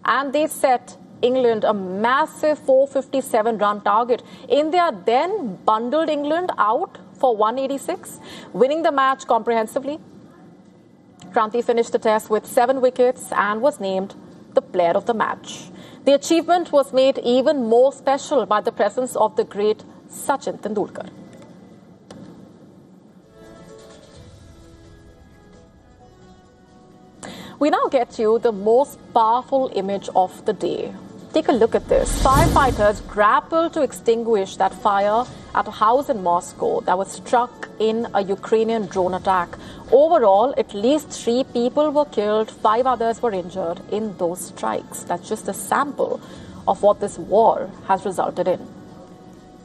and they set England a massive 457-run target. India then bundled England out for 186, winning the match comprehensively. Kranti finished the test with 7 wickets and was named the player of the match. The achievement was made even more special by the presence of the great Sachin Tendulkar. We now get you the most powerful image of the day. Take a look at this. Firefighters grappled to extinguish that fire at a house in Moscow that was struck in a Ukrainian drone attack. Overall, at least 3 people were killed, 5 others were injured in those strikes. That's just a sample of what this war has resulted in.